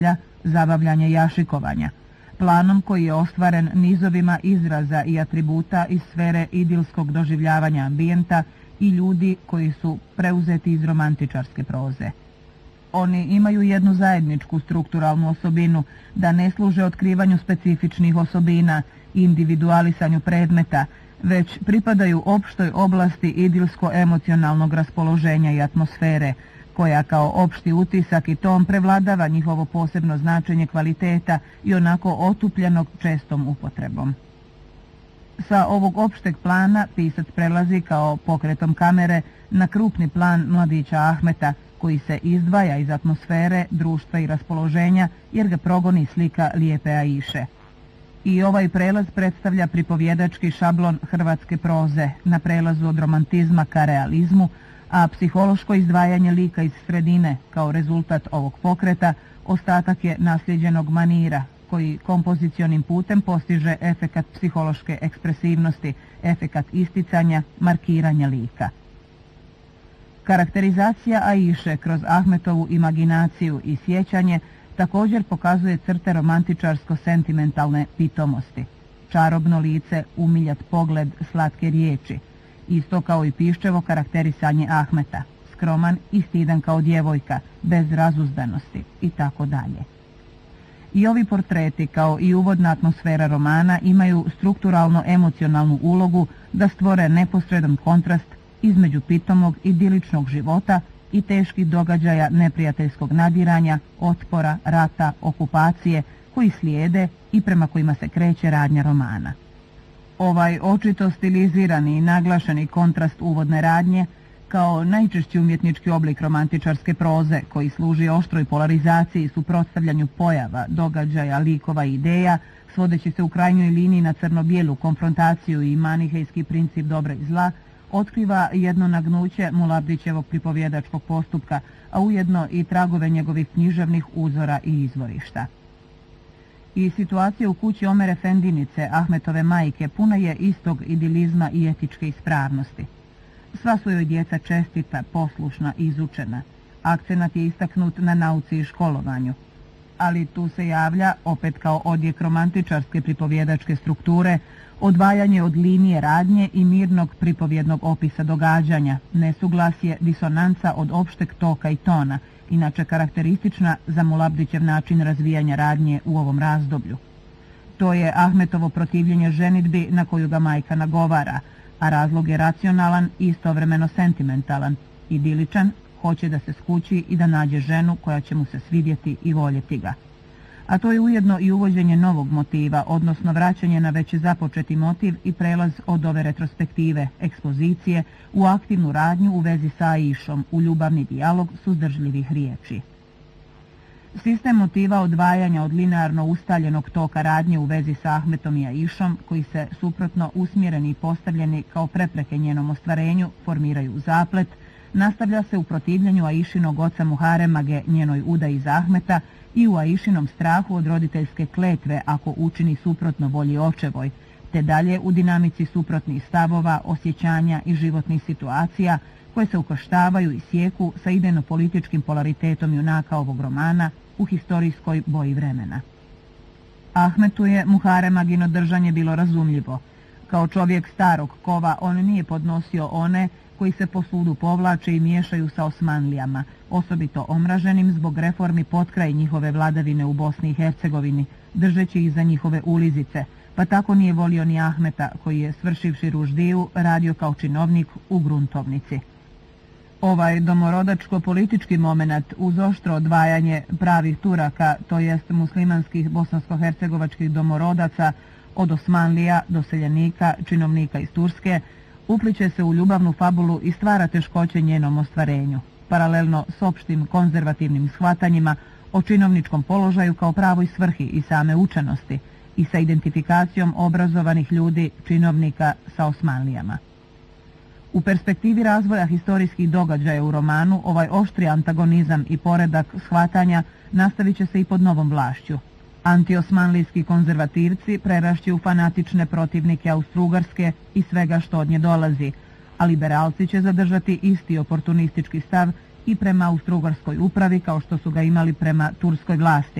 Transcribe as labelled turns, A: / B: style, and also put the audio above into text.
A: zabavljanja i jašikovanja. Planom koji je ostvaren nizovima izraza i atributa iz sfere idilskog doživljavanja ambijenta i ljudi koji su preuzeti iz romantičarske proze. Oni imaju jednu zajedničku strukturalnu osobinu, da ne služe otkrivanju specifičnih osobina i individualisanju predmeta, već pripadaju opštoj oblasti idilsko-emocionalnog raspoloženja i atmosfere, koja kao opšti utisak i ton prevladava njihovo posebno značenje kvaliteta i onako otupljenog čestom upotrebom. Sa ovog opšteg plana pisac prelazi kao pokretom kamere na krupni plan mladića Ahmeta, koji se izdvaja iz atmosfere, društva i raspoloženja jer ga progoni slika lijepe Aiše. I ovaj prelaz predstavlja pripovjedački šablon hrvatske proze na prelazu od romantizma ka realizmu, a psihološko izdvajanje lika iz sredine kao rezultat ovog pokreta ostatak je naslijeđenog manira, koji kompozicionim putem postiže efekat psihološke ekspresivnosti, efekat isticanja, markiranja lika. Karakterizacija Aiše kroz Ahmetovu imaginaciju i sjećanje također pokazuje crte romantičarsko-sentimentalne pitomosti. Čarobno lice, umiljat pogled, slatke riječi. Isto kao i Piščevo karakterisanje Ahmeta, skroman i stidan kao djevojka, bez razuzdanosti i tako dalje. I ovi portreti, kao i uvodna atmosfera romana, imaju strukturalno-emocionalnu ulogu da stvore neposredan kontrast između pitomog idiličnog života i teških događaja neprijateljskog nadiranja, otpora, rata, okupacije, koji slijede i prema kojima se kreće radnja romana. Ovaj očito stilizirani i naglašeni kontrast uvodne radnje, kao najčešći umjetnički oblik romantičarske proze, koji služi oštroj polarizaciji i suprotstavljanju pojava, događaja, likova i ideja, svodeći se u krajnjoj liniji na crno-bijelu konfrontaciju i manihejski princip dobra i zla, otkriva jedno nagnuće Mulabdićevog pripovjedačkog postupka, a ujedno i tragove njegovih književnih uzora i izvorišta. I situacija u kući Omer Efendinice, Ahmetove majke, puna je istog idilizma i etičke ispravnosti. Sva su joj djeca čestita, poslušna i izučena. Akcenat je istaknut na nauci i školovanju. Ali tu se javlja, opet kao odjek romantičarske pripovjedačke strukture, odvajanje od linije radnje i mirnog pripovjednog opisa događanja, nesuglasje, disonanca od opšteg toka i tona, inače karakteristična za Mulabdićev način razvijanja radnje u ovom razdoblju. To je Ahmetovo protivljenje ženidbi na koju ga majka nagovara, a razlog je racionalan i istovremeno sentimentalan, idiličan, hoće da se skući i da nađe ženu koja će mu se svidjeti i voljeti ga. A to je ujedno i uvođenje novog motiva, odnosno vraćanje na već započeti motiv i prelaz od ove retrospektive, ekspozicije, u aktivnu radnju u vezi sa Aišom, u ljubavni dijalog suzdržljivih riječi. Sistem motiva odvajanja od linearno ustaljenog toka radnje u vezi sa Ahmetom i Aišom, koji se suprotno usmjereni i postavljeni kao prepreke njenom ostvarenju, formiraju zaplet, nastavlja se u protivljenju Aišinog oca Muharemage njenoj udaji za Ahmeta i u Aišinom strahu od roditeljske kletve ako učini suprotno volji očevoj, te dalje u dinamici suprotnih stavova, osjećanja i životnih situacija koje se ukrštavaju i sjeku sa idejno-političkim polaritetom junaka ovog romana u historijskoj boji vremena. Ahmetu je Muharemagino držanje bilo razumljivo. Kao čovjek starog kova on nije podnosio one koji se po sudu povlače i miješaju sa Osmanlijama, osobito omraženim zbog reformi potkraj njihove vladavine u Bosni i Hercegovini, držeći ih za njihove ulizice, pa tako nije volio ni Ahmeta, koji je, svršivši ruždiju, radio kao činovnik u gruntovnici. Ovaj domorodačko-politički moment uz oštro odvajanje pravih Turaka, to jest muslimanskih bosansko-hercegovačkih domorodaca, od Osmanlija, doseljenika, činovnika iz Turske, upliče se u ljubavnu fabulu i stvara teškoće njenom ostvarenju, paralelno s opštim konzervativnim shvatanjima o činovničkom položaju kao pravoj svrhi i same učenosti i sa identifikacijom obrazovanih ljudi, činovnika sa Osmanlijama. U perspektivi razvoja historijskih događaja u romanu, ovaj oštri antagonizam i poredak shvatanja nastavit će se i pod novom vlašću. Antiosmanlijski konzervativci prerašći u fanatične protivnike Austro-Ugarske i svega što od nje dolazi, a liberalci će zadržati isti oportunistički stav i prema Austro-Ugarskoj upravi kao što su ga imali prema turskoj vlasti.